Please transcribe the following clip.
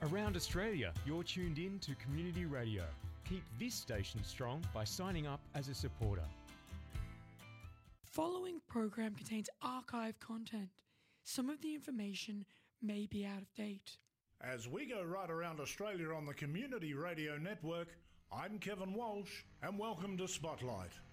Around Australia, you're tuned in to Community Radio. Keep this station strong by signing up as a supporter. Following program contains archive content. Some of the information may be out of date. As we go right around Australia on the Community Radio Network, I'm Kevin Walsh, and welcome to Spotlight.